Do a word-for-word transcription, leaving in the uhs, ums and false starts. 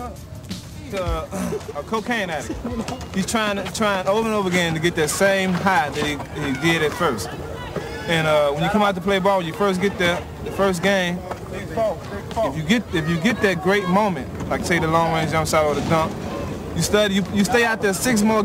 uh, a cocaine addict. He's trying to trying over and over again to get that same high that he, he did at first. And uh, when you come out to play ball, when you first get there, the first game, if you get if you get that great moment, like say the long range jump shot or the dunk, you study you, you stay out there six more